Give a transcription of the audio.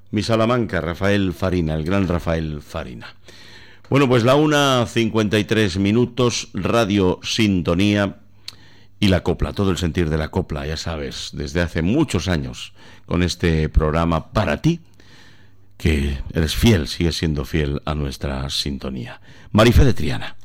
Mi Salamanca, Rafael Farina, el gran Rafael Farina. Bueno, pues la 1:53, Radio Sintonía y la copla, todo el sentir de la copla, ya sabes, desde hace muchos años, con este programa para ti, que eres fiel, sigues siendo fiel a nuestra sintonía. Marifé de Triana.